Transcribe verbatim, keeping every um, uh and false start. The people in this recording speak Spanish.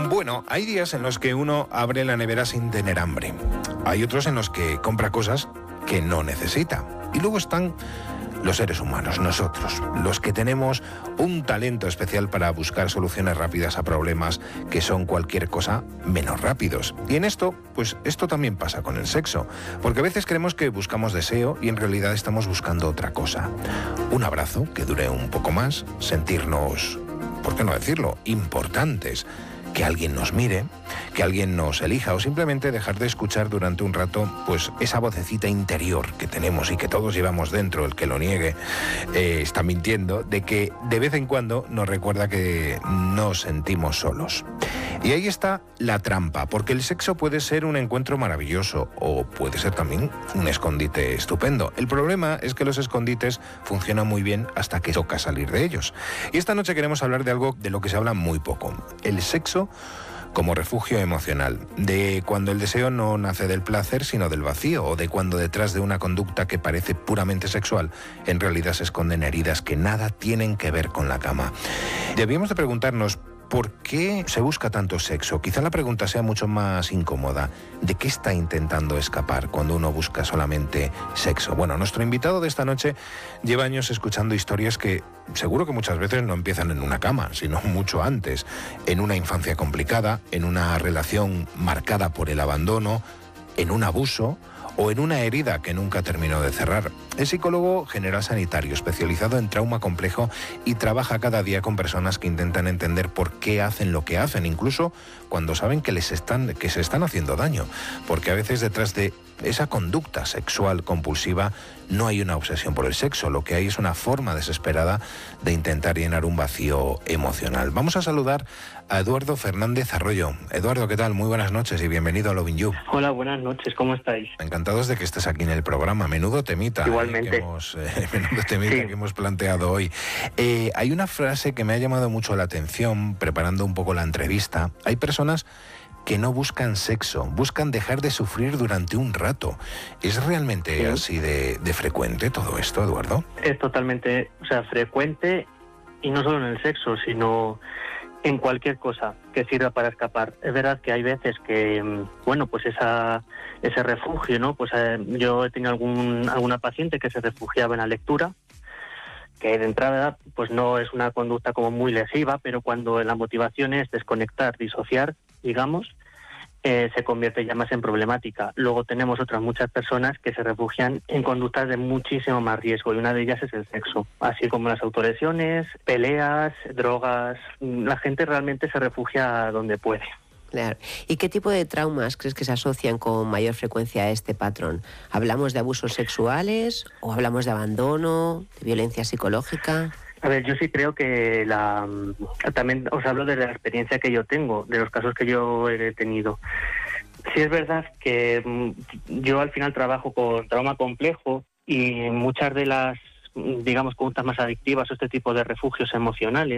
Bueno, hay días en los que uno abre la nevera sin tener hambre. Hay otros en los que compra cosas que no necesita. Y luego están los seres humanos, nosotros, los que tenemos un talento especial para buscar soluciones rápidas a problemas que son cualquier cosa menos rápidos. Y en esto, pues esto también pasa con el sexo, porque a veces creemos que buscamos deseo y en realidad estamos buscando otra cosa. Un abrazo que dure un poco más, sentirnos, ¿por qué no decirlo?, importantes, que alguien nos mire, que alguien nos elija o simplemente dejar de escuchar durante un rato pues esa vocecita interior que tenemos y que todos llevamos dentro. El que lo niegue eh, está mintiendo, de que de vez en cuando nos recuerda que nos sentimos solos. Y ahí está la trampa, porque el sexo puede ser un encuentro maravilloso o puede ser también un escondite estupendo. El problema es que los escondites funcionan muy bien hasta que toca salir de ellos. Y esta noche queremos hablar de algo de lo que se habla muy poco: el sexo como refugio emocional, de cuando el deseo no nace del placer sino del vacío, o de cuando detrás de una conducta que parece puramente sexual en realidad se esconden heridas que nada tienen que ver con la cama. Debíamos de preguntarnos ¿por qué se busca tanto sexo? Quizá la pregunta sea mucho más incómoda. ¿De qué está intentando escapar cuando uno busca solamente sexo? Bueno, nuestro invitado de esta noche lleva años escuchando historias que seguro que muchas veces no empiezan en una cama, sino mucho antes, en una infancia complicada, en una relación marcada por el abandono, en un abuso o en una herida que nunca terminó de cerrar. Es psicólogo general sanitario, especializado en trauma complejo y trabaja cada día con personas que intentan entender por qué hacen lo que hacen, incluso cuando saben que les están, que se están haciendo daño, porque a veces detrás de esa conducta sexual compulsiva no hay una obsesión por el sexo, lo que hay es una forma desesperada de intentar llenar un vacío emocional. Vamos a saludar a Eduardo Fernández Arroyo. Eduardo, ¿qué tal? Muy buenas noches y bienvenido a Lovin' You. Hola, buenas noches, ¿cómo estáis? Encantados de que estés aquí en el programa. Menudo temita, Igualmente. Eh, que hemos, eh, menudo temita sí. que hemos planteado hoy. Eh, hay una frase que me ha llamado mucho la atención preparando un poco la entrevista. Hay personas que no buscan sexo, buscan dejar de sufrir durante un rato. ¿Es realmente sí. así de, de frecuente todo esto, Eduardo? Es totalmente, o sea, frecuente, y no solo en el sexo, sino en cualquier cosa que sirva para escapar. Es verdad que hay veces que, bueno, pues esa ese refugio, ¿no? Pues eh, yo he tenido algún, alguna paciente que se refugiaba en la lectura, que de entrada pues no es una conducta como muy lesiva, pero cuando la motivación es desconectar, disociar, digamos, eh, se convierte ya más en problemática. Luego tenemos otras muchas personas que se refugian en conductas de muchísimo más riesgo, y una de ellas es el sexo, así como las autolesiones, peleas, drogas. La gente realmente se refugia donde puede. Claro. ¿Y qué tipo de traumas crees que se asocian con mayor frecuencia a este patrón? ¿Hablamos de abusos sexuales o hablamos de abandono, de violencia psicológica? A ver, yo sí creo que la también os hablo de la experiencia que yo tengo, de los casos que yo he tenido. Sí es verdad que yo al final trabajo con trauma complejo y muchas de las, digamos, conductas más adictivas o este tipo de refugios emocionales